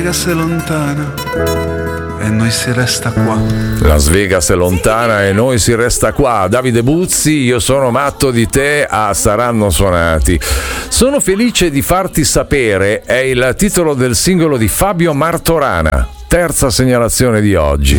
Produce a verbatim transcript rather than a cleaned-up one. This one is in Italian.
Vegas è lontana e noi si resta qua. Las Vegas è lontana e noi si resta qua. Davide Buzzi, io sono matto di te a Saranno Suonati. Sono felice di farti sapere è il titolo del singolo di Fabio Martorana. Terza segnalazione di oggi.